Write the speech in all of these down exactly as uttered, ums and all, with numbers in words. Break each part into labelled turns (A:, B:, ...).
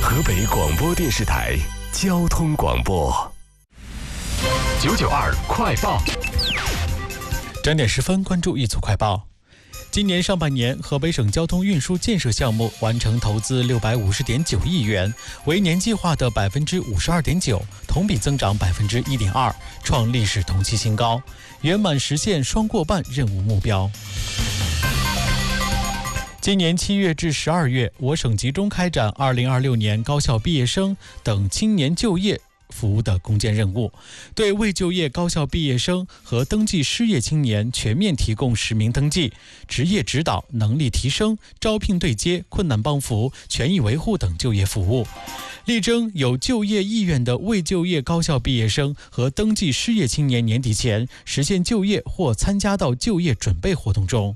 A: 河北广播电视台交通广播九九二快报。
B: 整点十分，关注一组快报。今年上半年，河北省交通运输建设项目完成投资六百五十点九亿元，为年计划的百分之五十二点九，同比增长百分之一点二，创历史同期新高，圆满实现双过半任务目标。今年七月至十二月，我省集中开展二零二六年高校毕业生等青年就业服务的攻坚任务，对未就业高校毕业生和登记失业青年全面提供实名登记、职业指导、能力提升、招聘对接、困难帮扶、权益维护等就业服务，力争有就业意愿的未就业高校毕业生和登记失业青年年底前实现就业或参加到就业准备活动中。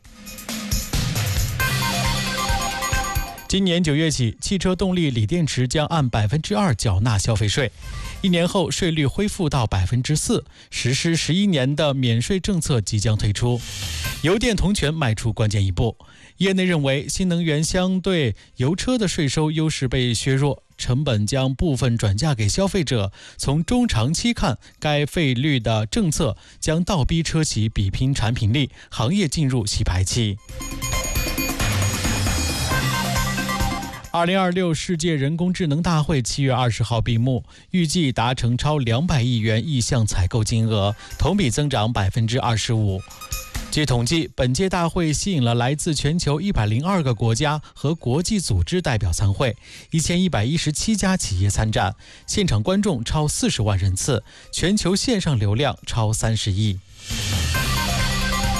B: 今年九月起，汽车动力锂电池将按百分之二缴纳消费税，一年后税率恢复到百分之四，实施十一年的免税政策即将推出，油电同权迈出关键一步。业内认为，新能源相对油车的税收优势被削弱，成本将部分转嫁给消费者。从中长期看，该费率的政策将倒逼车企比拼产品力，行业进入洗牌期。二零二六世界人工智能大会七月二十号闭幕，预计达成超两百亿元意向采购金额，同比增长百分之二十五。据统计，本届大会吸引了来自全球一百零二个国家和国际组织代表参会，一千一百一十七家企业参战，现场观众超四十万人次，全球线上流量超三十亿。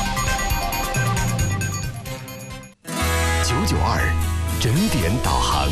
A: 九九二整点导航。